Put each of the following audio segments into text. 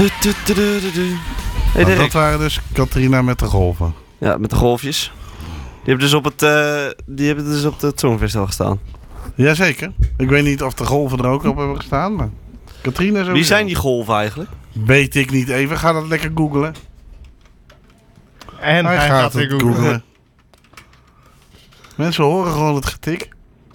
Hey, dat waren dus Katrina met de golven. Ja, met de golfjes. Die hebben dus op het Songfestival gestaan. Jazeker. Ik weet niet of de golven er ook op hebben gestaan, maar Katrina sowieso. Wie zijn die golven eigenlijk? Weet ik niet. Even, ga dat lekker googlen. En hij gaat het googlen. Mensen horen gewoon het getik.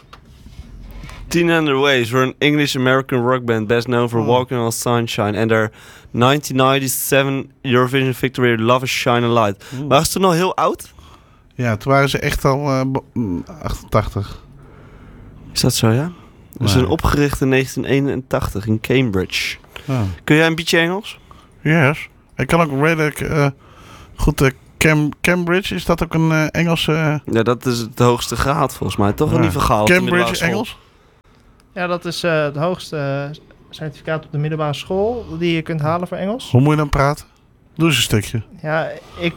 Teen and the Waves were an English-American rock band best known for Walking on Sunshine and their 1997 Eurovision victory Love is Shine a Light. Waren ze toen al heel oud? Ja, toen waren ze echt al 88. Is dat zo, ja? Ze zijn opgericht in 1981 in Cambridge. Ja. Kun jij een beetje Engels? Yes. Ik kan ook redelijk goed... Cambridge, is dat ook een Engelse... Ja, dat is het hoogste graad volgens mij. Toch? Een niet gehaald. Cambridge Engels? Ja, dat is het hoogste certificaat op de middelbare school die je kunt halen voor Engels. Hoe moet je dan praten? Doe eens een stukje. Ja,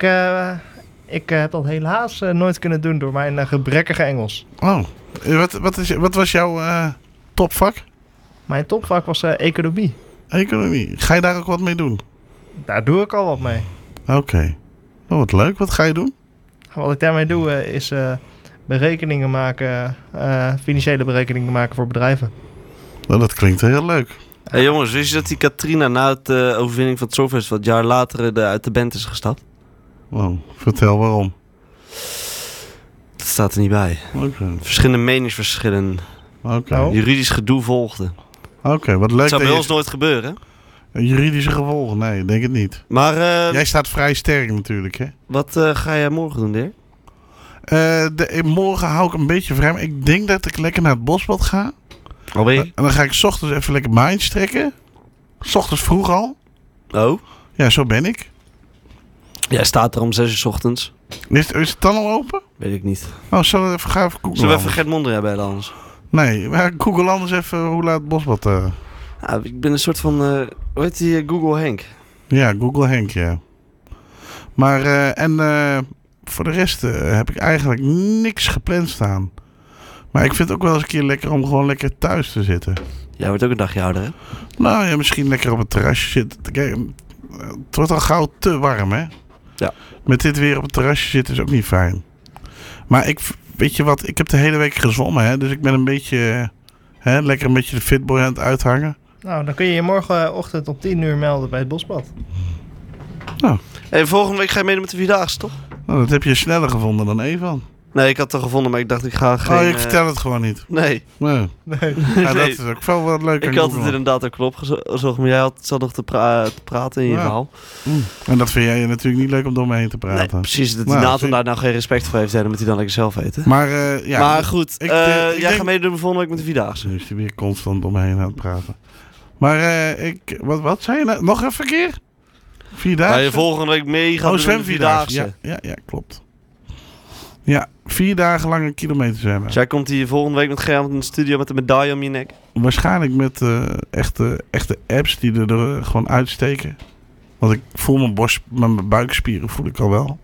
ik heb dat helaas nooit kunnen doen door mijn gebrekkige Engels. Oh, wat was jouw topvak? Mijn topvak was economie. Economie. Ga je daar ook wat mee doen? Daar doe ik al wat mee. Oké. Oh, wat leuk. Wat ga je doen? Wat ik daarmee doe is berekeningen maken, financiële berekeningen maken voor bedrijven. Nou, dat klinkt heel leuk. Hey jongens, wist je dat die Katrina na het overwinning van het Songfestival het jaar later uit de band is gestapt? Oh, vertel waarom. Dat staat er niet bij. Okay. Verschillende meningsverschillen. Okay. Juridisch gedoe volgde. Oké, wat leuk. Het zou bij ons nooit gebeuren. Juridische gevolgen? Nee, denk het niet. Maar jij staat vrij sterk natuurlijk, hè? Wat ga jij morgen doen, Dirk? Morgen hou ik een beetje vrij. Maar ik denk dat ik lekker naar het bosbad ga. Alweer? En dan ga ik 's ochtends even lekker mindjes trekken. 's Ochtends vroeg al. Oh? Ja, zo ben ik. Jij staat er om 6 uur 's ochtends. Is het dan al open? Weet ik niet. Oh, ga even googlen. Zullen we even Gert Mondriaan bellen anders? Nee, maar Google anders even hoe laat het bosbad... Ja, ik ben een soort van... hoe heet die? Google Henk. Ja, Google Henk, ja. Maar, voor de rest heb ik eigenlijk niks gepland staan. Maar ik vind het ook wel eens een keer lekker om gewoon lekker thuis te zitten. Jij wordt ook een dagje ouder, hè? Nou ja, misschien lekker op het terrasje zitten. Kijk, het wordt al gauw te warm, hè? Ja. Met dit weer op het terrasje zitten is ook niet fijn. Maar weet je wat, ik heb de hele week gezwommen, hè? Dus ik ben een beetje, lekker een beetje de fitboy aan het uithangen. Nou, dan kun je je morgenochtend om 10 uur melden bij het bosbad. Nou. Hey, volgende week ga je meedoen met de Vierdaagse, toch? Nou, dat heb je sneller gevonden dan Evan. Nee, ik had het al gevonden, maar ik dacht ik ga geen... Oh, ik vertel het gewoon niet. Nee. Nee. Ja, dat is ook wel wat leuk. Ik had het inderdaad ook opgezocht, maar jij zat nog te praten in je verhaal. En dat vind jij natuurlijk niet leuk om door me heen te praten. Nee, precies, dat die Nathan daar nou geen respect voor heeft, dan moet hij dan lekker zelf weten. Maar, maar goed, jij gaat meedoen volgende week met de Vierdaagse. Nu is hij weer constant om me heen aan het praten. Maar wat zei je nou? Nog even een keer? Vierdaagse? Ga je volgende week mee gaan doen met de Vierdaagse? Ja, klopt. Ja, 4 dagen lang een kilometer zwemmen. Dus jij komt hier volgende week met Gerard in de studio met een medaille om je nek? Waarschijnlijk met echte apps die er gewoon uitsteken. Want ik voel mijn borst, mijn buikspieren voel ik al wel.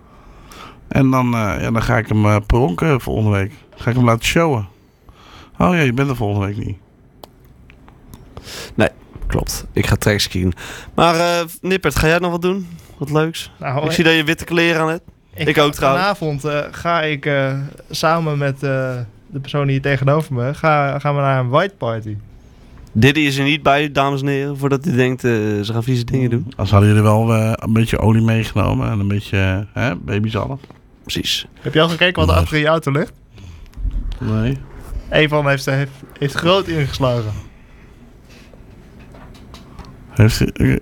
En dan ga ik hem pronken volgende week. Ga ik hem laten showen. Oh ja, je bent er volgende week niet. Nee, klopt. Ik ga trackskiën. Maar Nippert, ga jij nog wat doen? Wat leuks? Nou, ik zie dat je witte kleren aan hebt. Ik ook trouwens. Vanavond ga ik samen met de persoon hier tegenover me... gaan we naar een white party. Diddy is er niet bij, dames en heren, voordat hij denkt ze gaan vieze dingen doen. Als hadden jullie wel een beetje olie meegenomen en een beetje babyzalm. Precies. Heb je al gekeken wat er achter in je auto ligt? Nee. Evan heeft groot ingeslagen. Heeft hij...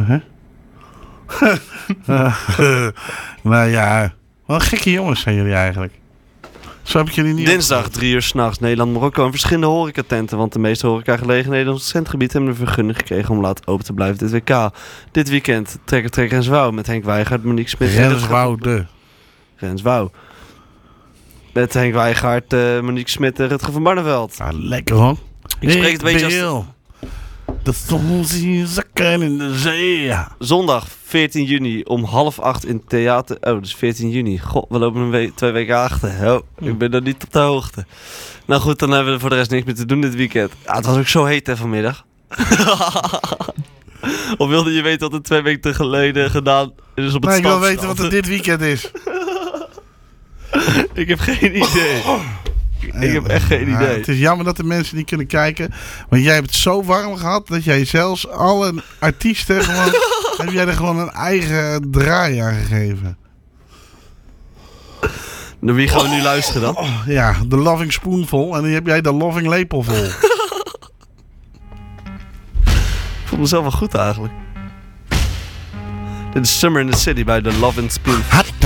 Nou ja, wel gekke jongens zijn jullie eigenlijk. Zo heb ik jullie niet... Dinsdag 3 uur 's nachts Nederland-Marokko en verschillende horecatenten. Want de meeste horecagelegenheden in ons centgebied hebben een vergunning gekregen om laat open te blijven dit WK. Dit weekend Trekker en Zwouw met Henk Wijgaard, Monique Smit. Renswouw. Met Henk Wijgaard, Monique Smit en Rutger van Barneveld. Ah, lekker hoor. Ik spreek het een beetje als... De zon zie je zakken in de zee. Zondag 14 juni om 7:30 in theater... Oh, dus 14 juni. God, we lopen 2 weken achter. Oh, ik ben nog niet op de hoogte. Nou goed, dan hebben we voor de rest niks meer te doen dit weekend. Ja, het was ook zo heet hè vanmiddag. Of wilde je weten wat er 2 weken geleden gedaan is op het Nee, ik wil strand? weten wat er dit weekend is. Ik heb geen idee. Ik heb echt geen Ja, idee. het is jammer dat de mensen niet kunnen kijken. Want jij hebt het zo warm gehad dat jij zelfs alle artiesten gewoon... heb jij er gewoon een eigen draai aan gegeven. Naar wie gaan we nu luisteren dan? Ja, de Loving Spoonful. En dan heb jij de Loving Lepelvol. Ik voel mezelf wel goed eigenlijk. Dit is Summer in the City bij de Love and Spoon. Hot